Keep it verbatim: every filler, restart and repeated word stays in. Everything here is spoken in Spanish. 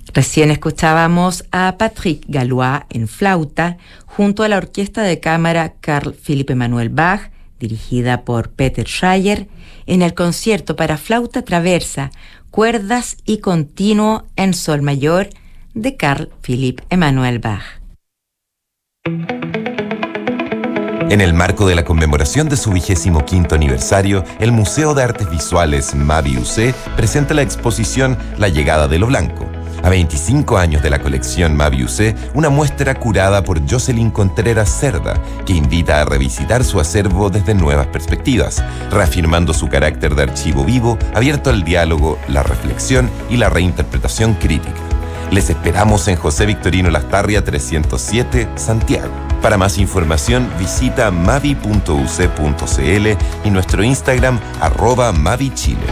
Recién escuchábamos a Patrick Gallois en flauta, junto a la orquesta de cámara Carl Philipp Emanuel Bach, dirigida por Peter Schreyer, en el concierto para flauta traversa, cuerdas y continuo en sol mayor de Carl Philipp Emanuel Bach. En el marco de la conmemoración de su vigésimo quinto aniversario, el Museo de Artes Visuales Mavi U C presenta la exposición La llegada de lo blanco. A veinticinco años de la colección Mavi U C, una muestra curada por Jocelyn Contreras Cerda, que invita a revisitar su acervo desde nuevas perspectivas, reafirmando su carácter de archivo vivo, abierto al diálogo, la reflexión y la reinterpretación crítica. Les esperamos en José Victorino Lastarria trescientos siete, Santiago. Para más información, visita mavi punto u c punto c l y nuestro Instagram, arroba mavichile.